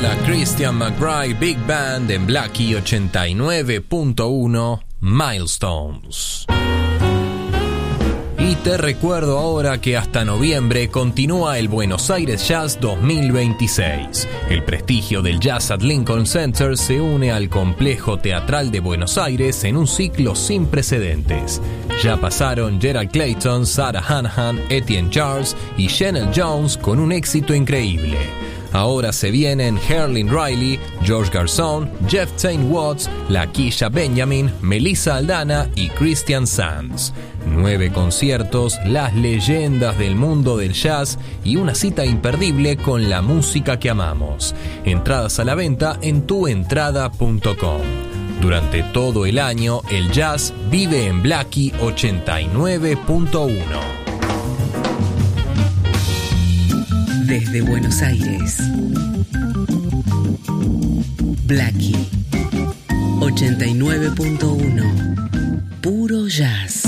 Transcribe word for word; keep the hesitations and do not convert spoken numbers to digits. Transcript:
la Christian McBride Big Band en Blackie ochenta y nueve punto uno Milestones. Y te recuerdo ahora que hasta noviembre continúa el Buenos Aires Jazz dos mil veintiséis. El prestigio del Jazz at Lincoln Center se une al Complejo Teatral de Buenos Aires en un ciclo sin precedentes. Ya pasaron Gerald Clayton, Sarah Hanahan, Etienne Charles y Chanel Jones con un éxito increíble. Ahora se vienen Herlin Riley, George Garzón, Jeff Tain Watts, Lakeisha Benjamin, Melissa Aldana y Christian Sands. Nueve conciertos, las leyendas del mundo del jazz y una cita imperdible con la música que amamos. Entradas a la venta en tu entrada punto com. Durante todo el año, el jazz vive en Blackie ochenta y nueve punto uno. Desde Buenos Aires, Blackie ochenta y nueve punto uno, puro jazz.